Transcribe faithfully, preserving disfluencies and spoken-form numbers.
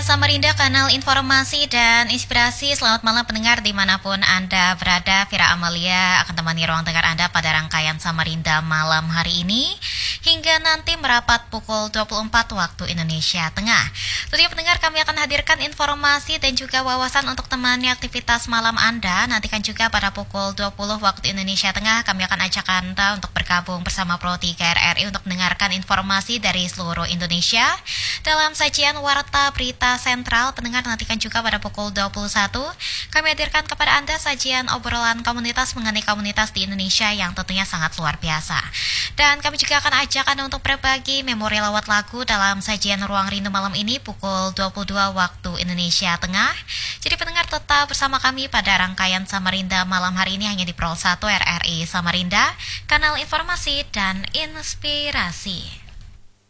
Samarinda, kanal informasi dan inspirasi. Selamat malam pendengar dimanapun Anda berada. Vira Amalia akan temani ruang dengar Anda pada rangkaian Samarinda malam hari ini hingga nanti merapat pukul dua puluh empat waktu Indonesia Tengah. Tentunya pendengar, kami akan hadirkan informasi dan juga wawasan untuk temani aktivitas malam Anda. Nantikan juga pada pukul dua puluh waktu Indonesia Tengah kami akan ajak Anda untuk bergabung bersama Pro tiga R R I untuk mendengarkan informasi dari seluruh Indonesia dalam sajian Warta Berita Sentral. Pendengar, nantikan juga pada pukul dua puluh satu kami hadirkan kepada Anda sajian obrolan komunitas mengenai komunitas di Indonesia yang tentunya sangat luar biasa. Dan kami juga akan ajak Anda untuk berbagi memori lewat lagu dalam sajian Ruang Rindu malam ini pukul dua puluh dua waktu Indonesia Tengah. Jadi pendengar, tetap bersama kami pada rangkaian Samarinda malam hari ini hanya di Pro satu R R I Samarinda, kanal informasi dan inspirasi.